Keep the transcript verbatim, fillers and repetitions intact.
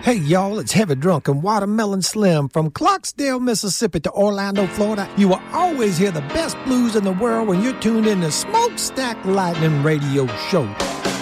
Hey, y'all, it's Heavy Drunk and Watermelon Slim from Clarksdale, Mississippi to Orlando, Florida. You will always hear the best blues in the world when you're tuned in to Smokestack Lightning Radio Show.